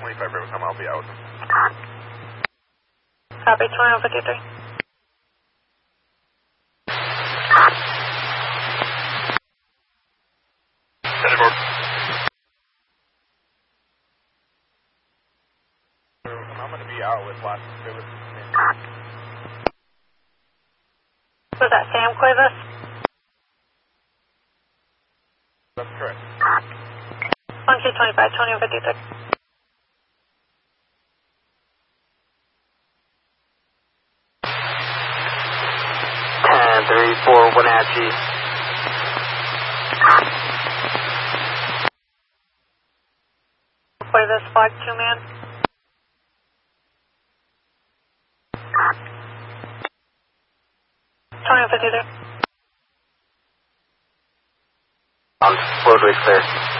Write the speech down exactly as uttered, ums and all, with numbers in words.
twenty-five Bravo, come, I'll be out. Copy, twenty-one fifty-three. Center I'm going to be out with last service. Was that Sam Cuevas? That's correct. one two twenty-five, twenty-one fifty-six. ten three four Wenatchee. Cuevas, flag two man. twenty-one fifty-three. I'm totally clear.